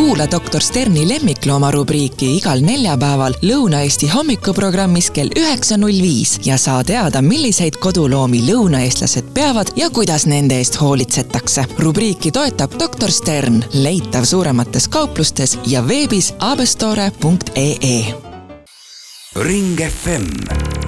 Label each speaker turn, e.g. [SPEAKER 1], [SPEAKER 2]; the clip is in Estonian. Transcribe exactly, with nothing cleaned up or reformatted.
[SPEAKER 1] Kuula doktor Sterni lemmiklooma rubriiki igal neljapäeval Lõuna-Eesti hommikuprogrammis kell üheksa null viis ja saa teada, milliseid koduloomi lõunaeestlased peavad ja kuidas nende eest hoolitsetakse. Rubriiki toetab doktor Stern, leitav suuremates kauplustes ja veebis abestore punkt ee.
[SPEAKER 2] Ring F M